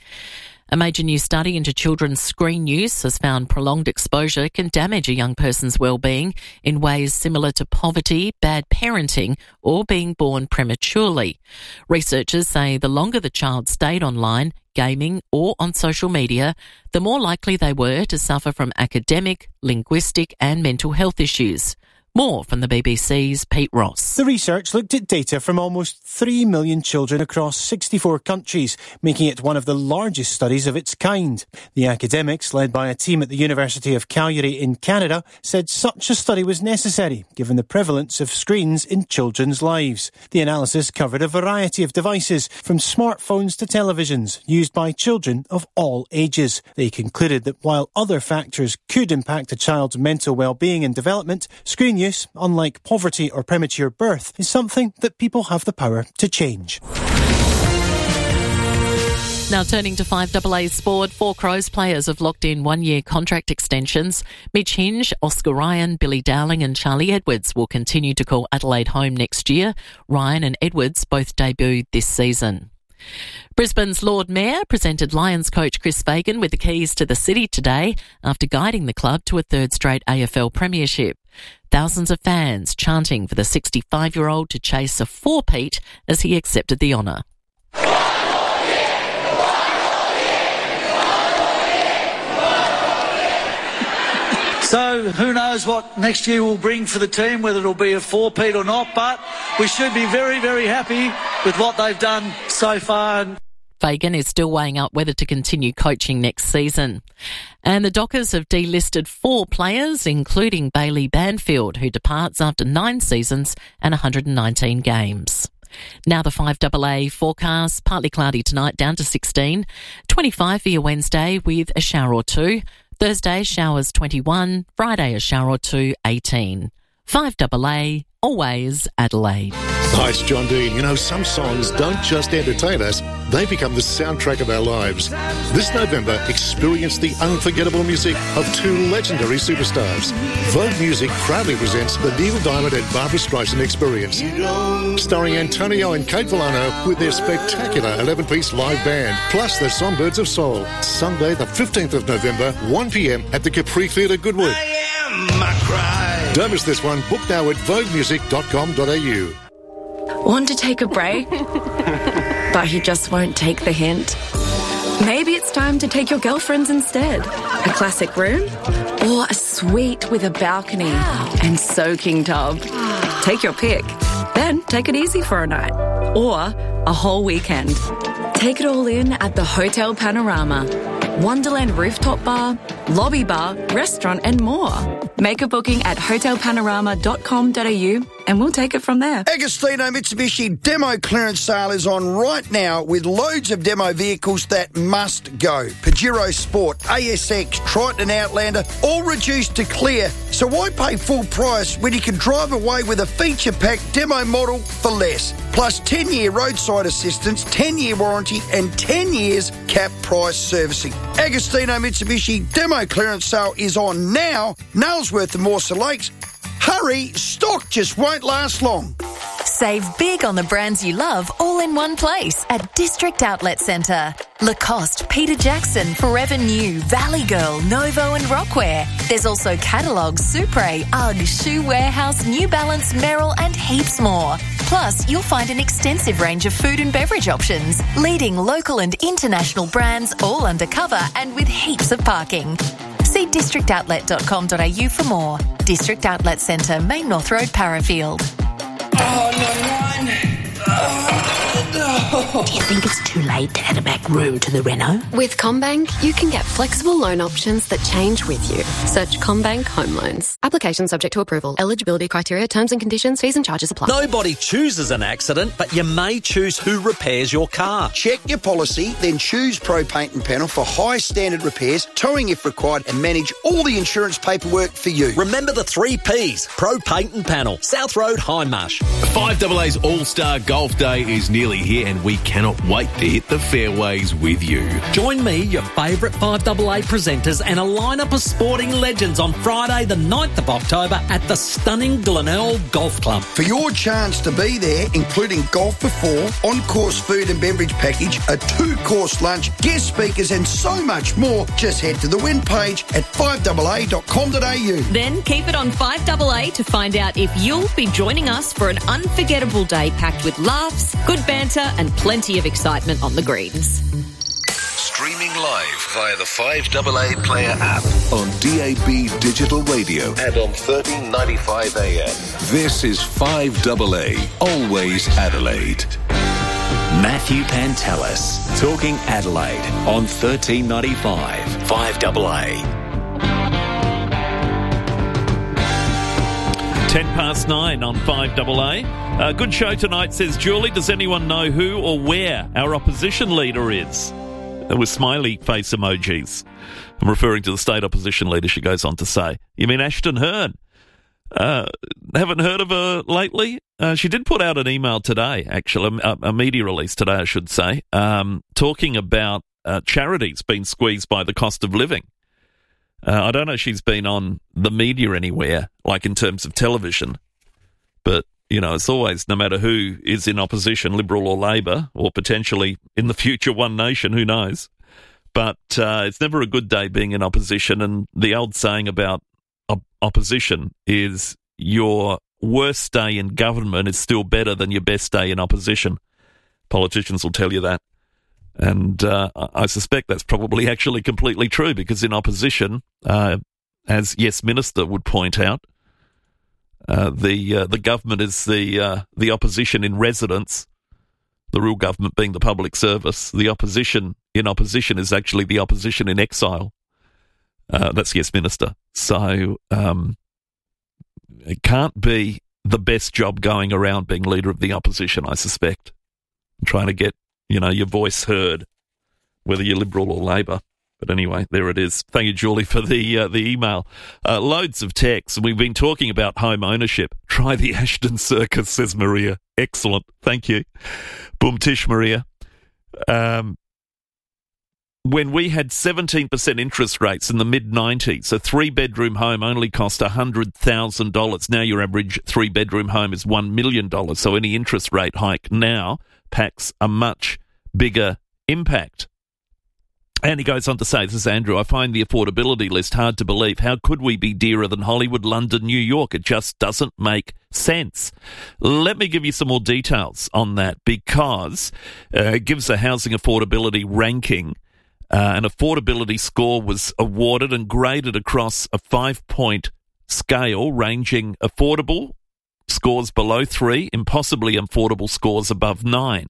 A major new study into children's screen use has found prolonged exposure can damage a young person's well-being in ways similar to poverty, bad parenting, or being born prematurely. Researchers say the longer the child stayed online, gaming or on social media, the more likely they were to suffer from academic, linguistic and mental health issues. More from the B B C's Pete Ross. The research looked at data from almost three million children across sixty-four countries, making it one of the largest studies of its kind. The academics, led by a team at the University of Calgary in Canada, said such a study was necessary, given the prevalence of screens in children's lives. The analysis covered a variety of devices, from smartphones to televisions, used by children of all ages. They concluded that while other factors could impact a child's mental well-being and development, screen use, unlike poverty or premature birth, is something that people have the power to change. Now turning to five A A sport, four Crows players have locked in one-year contract extensions. Mitch Hinge, Oscar Ryan, Billy Dowling and Charlie Edwards will continue to call Adelaide home next year. Ryan and Edwards both debuted this season. Brisbane's Lord Mayor presented Lions coach Chris Fagan with the keys to the city today after guiding the club to a third straight A F L premiership. Thousands of fans chanting for the sixty-five-year-old to chase a four-peat as he accepted the honour. So who knows what next year will bring for the team, whether it'll be a four-peat or not, but we should be very, very happy with what they've done so far. Fagan is still weighing up whether to continue coaching next season. And the Dockers have delisted four players, including Bailey Banfield, who departs after nine seasons and one hundred nineteen games. Now the five A A forecast, partly cloudy tonight, down to sixteen, twenty-five for your Wednesday with a shower or two. Thursday, showers twenty-one, Friday, a shower or two, eighteen. five A A, always Adelaide. Hi, it's John Dean. You know, some songs don't just entertain us, they become the soundtrack of our lives. This November, experience the unforgettable music of two legendary superstars. Vogue Music proudly presents the Neil Diamond and Barbra Streisand Experience, starring Antonio and Kate Villano with their spectacular eleven-piece live band, plus the Songbirds of Soul. Sunday, the fifteenth of November, one p.m. at the Capri Theatre, Goodwood. Don't miss this one. Book now at vogue music dot com dot a u. Want to take a break? But he just won't take the hint. Maybe it's time to take your girlfriends instead. A classic room or a suite with a balcony and soaking tub. Take your pick. Then take it easy for a night or a whole weekend. Take it all in at the Hotel Panorama. Wonderland rooftop bar, lobby bar, restaurant and more. Make a booking at hotel panorama dot com dot a u and we'll take it from there. Agostino Mitsubishi demo clearance sale is on right now with loads of demo vehicles that must go. Pajero Sport, A S X, Triton and Outlander, all reduced to clear. So why pay full price when you can drive away with a feature-packed demo model for less? Plus ten-year roadside assistance, ten-year warranty and ten years cap price servicing. Agostino Mitsubishi demo clearance sale is on now. Nailsworth and Morsa Lakes. Hurry, stock just won't last long. Save big on the brands you love all in one place at District Outlet Centre. Lacoste, Peter Jackson, Forever New, Valley Girl, Novo and Rockwear. There's also catalogues, Supre, UGG, Shoe Warehouse, New Balance, Merrill and heaps more. Plus, you'll find an extensive range of food and beverage options, leading local and international brands all undercover and with heaps of parking. See district outlet dot com dot a u for more. District Outlet Centre, Main North Road, Parafield. Oh, no, nine. Oh, Do you think it's too late to add a back room to the reno? With CommBank, you can get flexible loan options that change with you. Search CommBank Home Loans. Application subject to approval. Eligibility criteria, terms and conditions, fees and charges apply. Nobody chooses an accident, but you may choose who repairs your car. Check your policy, then choose Pro Paint and Panel for high standard repairs, towing if required, and manage all the insurance paperwork for you. Remember the three Ps. Pro Paint and Panel. South Road, Hindmarsh. five A A's All-Star Golf Day is nearly here and we cannot wait to hit the fairways with you. Join me, your favourite five A A presenters and a lineup of sporting legends on Friday the ninth of October at the stunning Glenelg Golf Club. For your chance to be there, including golf before, on-course food and beverage package, a two-course lunch, guest speakers and so much more, just head to the win page at five A A dot com dot a u. Then keep it on five A A to find out if you'll be joining us for an unforgettable day packed with laughs, good banter and plenty of excitement on the greens. streaming live via the five A A Player app on D A B Digital Radio and on thirteen ninety-five A M. This is five A A, always Adelaide. Matthew Pantelis, talking Adelaide on thirteen ninety-five, five A A. Ten past nine on five A A. Uh, good show tonight, says Julie. Does anyone know who or where our opposition leader is? Uh, with smiley face emojis. I'm referring to the state opposition leader, she goes on to say. You mean Ashton Hearn? Uh, haven't heard of her lately? Uh, she did put out an email today, actually, a, a media release today, I should say, um, talking about uh, charities being squeezed by the cost of living. Uh, I don't know if she's been on the media anywhere, like in terms of television, but, you know, it's always, no matter who is in opposition, Liberal or Labor, or potentially in the future One Nation, who knows, but uh, it's never a good day being in opposition, and the old saying about op- opposition is your worst day in government is still better than your best day in opposition. Politicians will tell you that. And uh, I suspect that's probably actually completely true, because in opposition, uh, as Yes Minister would point out, uh, the uh, the government is the uh, the opposition in residence, the real government being the public service. The opposition in opposition is actually the opposition in exile. Uh, that's Yes Minister. So um, it can't be the best job going around being leader of the opposition, I suspect. I'm trying to get you know, your voice heard, whether you're Liberal or Labor. But anyway, there it is. Thank you, Julie, for the uh, the email. Uh, loads of texts. We've been talking about home ownership. Try the Ashton Circus, says Maria. Excellent. Thank you. Boom tish, Maria. Um, when we had seventeen percent interest rates in the mid nineties, a three-bedroom home only cost one hundred thousand dollars. Now your average three-bedroom home is one million dollars. So any interest rate hike now packs a much bigger impact. And he goes on to say, this is Andrew, I find the affordability list hard to believe. How could we be dearer than Hollywood, London, New York? It just doesn't make sense. Let me give you some more details on that, because uh, it gives a housing affordability ranking. Uh, an affordability score was awarded and graded across a five-point scale, ranging affordable scores below three, impossibly affordable scores above nine.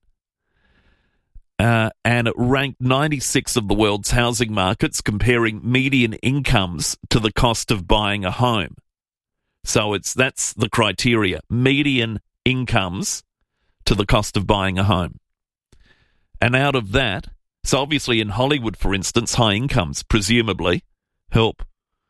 Uh, and it ranked ninety-six of the world's housing markets, comparing median incomes to the cost of buying a home. So it's that's the criteria, median incomes to the cost of buying a home. And out of that, so obviously in Hollywood, for instance, high incomes presumably help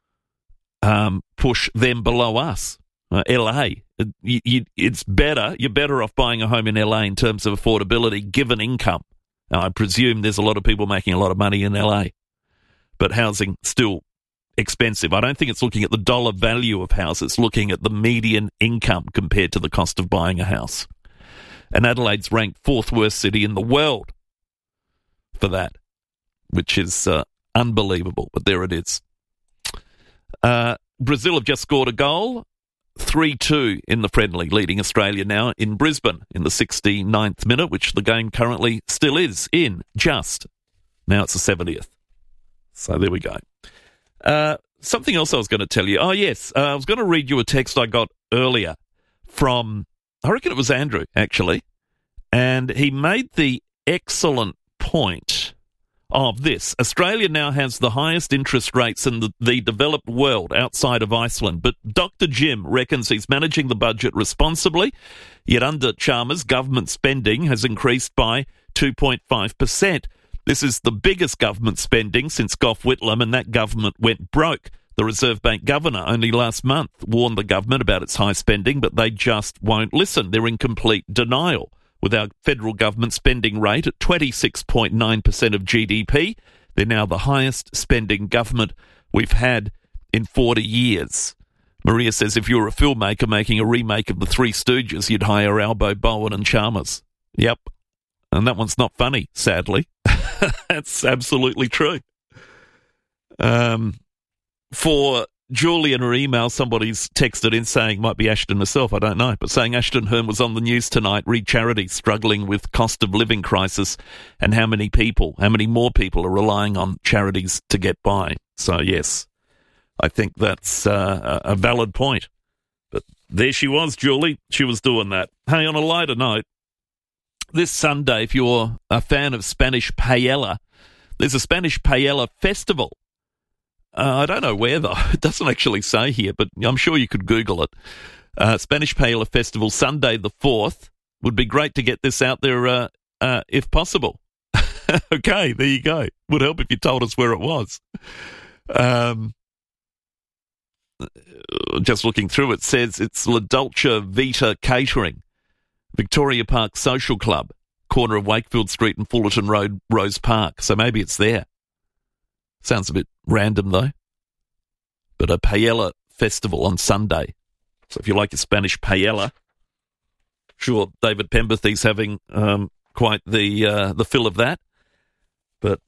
um, push them below us. Uh, L A, you, you, it's better, you're better off buying a home in L A in terms of affordability given income. Now, I presume there's a lot of people making a lot of money in L A, but housing still expensive. I don't think it's looking at the dollar value of houses, it's looking at the median income compared to the cost of buying a house. And Adelaide's ranked fourth worst city in the world for that, which is uh, unbelievable, but there it is. Uh, Brazil have just scored a goal. three two in the friendly, leading Australia now in Brisbane in the sixty-ninth minute, which the game currently still is in, just. Now it's the seventieth. So there we go. Uh, something else I was going to tell you. Oh, yes, uh, I was going to read you a text I got earlier from, I reckon it was Andrew, actually, and he made the excellent point of this. Australia now has the highest interest rates in the, the developed world outside of Iceland, but Doctor Jim reckons he's managing the budget responsibly, yet under Chalmers, government spending has increased by two point five percent. This is the biggest government spending since Gough Whitlam, and that government went broke. The Reserve Bank governor only last month warned the government about its high spending, but they just won't listen. They're in complete denial. With our federal government spending rate at twenty-six point nine percent of G D P, they're now the highest spending government we've had in forty years. Maria says if you were a filmmaker making a remake of The Three Stooges, you'd hire Albo, Bowen and Chalmers. Yep. And that one's not funny, sadly. That's absolutely true. Um, for Julie in her email, somebody's texted in saying, might be Ashton herself, I don't know, but saying Ashton Hearn was on the news tonight, read charities struggling with cost of living crisis and how many people, how many more people are relying on charities to get by. So, yes, I think that's uh, a valid point. But there she was, Julie. She was doing that. Hey, on a lighter note, this Sunday, if you're a fan of Spanish paella, there's a Spanish paella festival. Uh, I don't know where, though. It doesn't actually say here, but I'm sure you could Google it. Uh, Spanish Paella Festival, Sunday the fourth. Would be great to get this out there uh, uh, if possible. Okay, there you go. Would help if you told us where it was. Um, just looking through, it says it's La Dolce Vita Catering, Victoria Park Social Club, corner of Wakefield Street and Fullerton Road, Rose Park. So maybe it's there. Sounds a bit random, though. But a paella festival on Sunday. So if you like your Spanish paella, sure, David Pemberthy's having um, quite the uh, the fill of that. But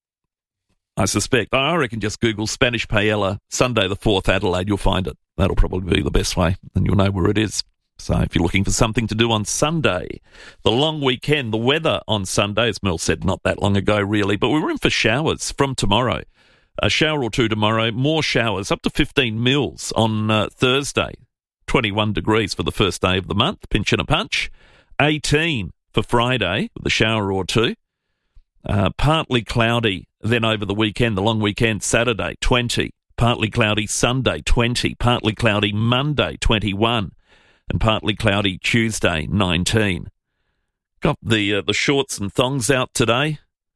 I suspect, I reckon just Google Spanish paella Sunday the fourth, Adelaide, you'll find it. That'll probably be the best way, and you'll know where it is. So if you're looking for something to do on Sunday, the long weekend, the weather on Sunday, as Mel said not that long ago really, but we were in for showers from tomorrow. A shower or two tomorrow, more showers, up to fifteen mils on uh, Thursday. twenty-one degrees for the first day of the month, pinch and a punch. eighteen for Friday with a shower or two. Uh, partly cloudy then over the weekend, the long weekend, Saturday, twenty. Partly cloudy Sunday, twenty. Partly cloudy Monday, twenty-one. And partly cloudy Tuesday, nineteen. Got the uh, the shorts and thongs out today.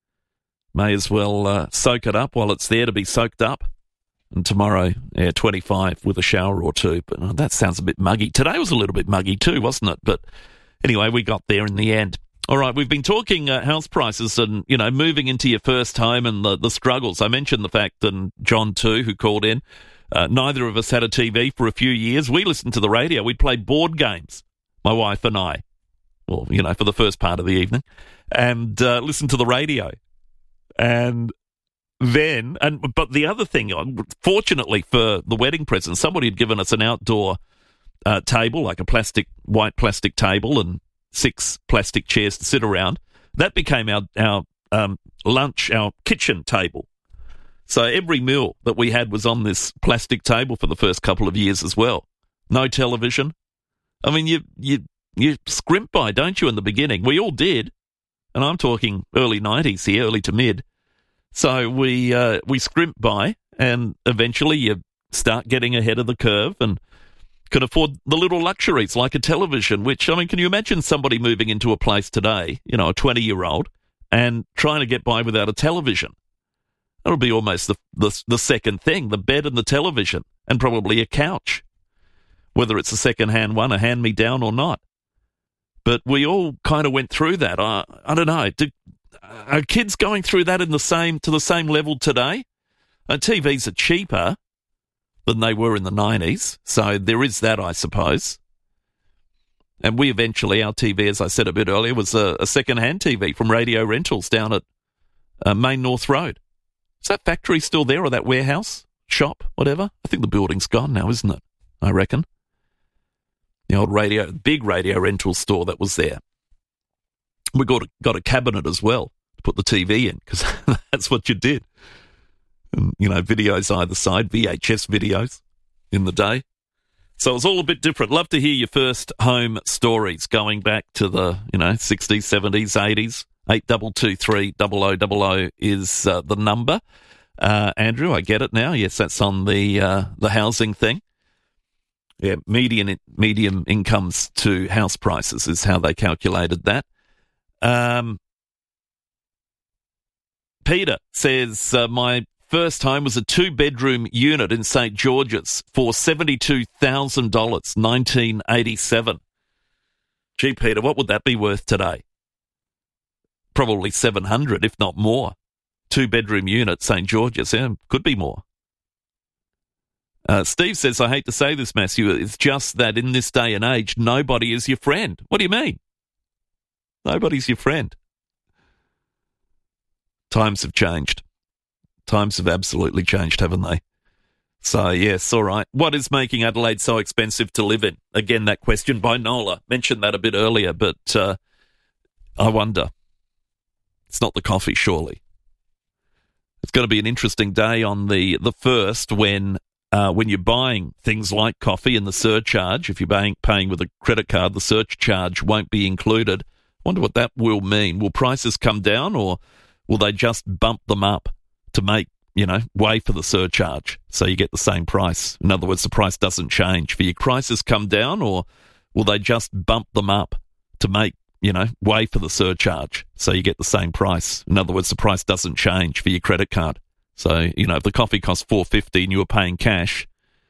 May as well uh, soak it up while it's there to be soaked up. And tomorrow, yeah, twenty-five with a shower or two. But oh, that sounds a bit muggy. Today was a little bit muggy too, wasn't it? But anyway, we got there in the end. All right, we've been talking uh, house prices and, you know, moving into your first home and the, the struggles. I mentioned the fact, and John too, who called in, Uh, neither of us had a T V for a few years. We listened to the radio. We'd play board games, my wife and I, well, you know, for the first part of the evening, and uh, listened to the radio. And then, and but the other thing, fortunately for the wedding present, somebody had given us an outdoor uh, table, like a plastic, white plastic table and six plastic chairs to sit around. That became our, our um, lunch, our kitchen table. So every meal that we had was on this plastic table for the first couple of years as well. No television. I mean, you you you scrimp by, don't you, in the beginning? We all did. And I'm talking early nineties here, early to mid. So we uh, we scrimp by, and eventually you start getting ahead of the curve and can afford the little luxuries like a television, which, I mean, can you imagine somebody moving into a place today, you know, a twenty-year-old, and trying to get by without a television? That'll be almost the, the the second thing, the bed and the television, and probably a couch, whether it's a second-hand one, a hand-me-down or not. But we all kind of went through that. I, I don't know. Do, are kids going through that in the same to the same level today? Uh, T Vs are cheaper than they were in the nineties, so there is that, I suppose. And we eventually, our T V, as I said a bit earlier, was a, a second-hand T V from Radio Rentals down at uh, Main North Road. Is that factory still there, or that warehouse, shop, whatever? I think the building's gone now, isn't it? I reckon. The old radio, big Radio Rental store that was there. We got a, got a cabinet as well to put the T V in, because that's what you did. And, you know, videos either side, V H S videos in the day. So it was all a bit different. Love to hear your first home stories going back to the, you know, sixties, seventies, eighties. eight two two three, double oh double oh is uh, the number. Uh, Andrew, I get it now. Yes, that's on the uh, the housing thing. Yeah, median medium incomes to house prices is how they calculated that. Um, Peter says, uh, my first home was a two-bedroom unit in Saint George's for seventy-two thousand dollars, nineteen eighty-seven. Gee, Peter, what would that be worth today? Probably seven hundred, if not more. Two-bedroom unit, Saint George's. Yeah, could be more. Uh, Steve says, I hate to say this, Matthew, it's just that in this day and age, nobody is your friend. What do you mean? Nobody's your friend. Times have changed. Times have absolutely changed, haven't they? So, yes, all right. What is making Adelaide so expensive to live in? Again, that question by Nola. Mentioned that a bit earlier, but uh, I wonder. It's not the coffee, surely. It's going to be an interesting day on the, the first when uh, when you're buying things like coffee and the surcharge. If you're paying, paying with a credit card, the surcharge won't be included. I wonder what that will mean. Will prices come down, or will they just bump them up to make, you know, way for the surcharge so you get the same price? In other words, the price doesn't change. For your prices come down, or will they just bump them up to make, you know, way for the surcharge so you get the same price? In other words, the price doesn't change for your credit card. So, you know, if the coffee costs four dollars fifty and you were paying cash,